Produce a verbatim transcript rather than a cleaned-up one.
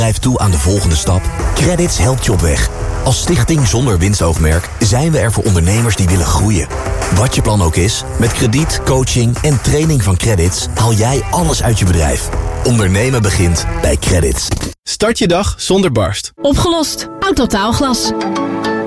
bedrijf toe aan de volgende stap? Credits helpt je op weg. Als stichting zonder winstoogmerk zijn we er voor ondernemers die willen groeien. Wat je plan ook is, met krediet, coaching en training van Credits haal jij alles uit je bedrijf. Ondernemen begint bij Credits. Start je dag zonder barst. Opgelost. Autotaalglas.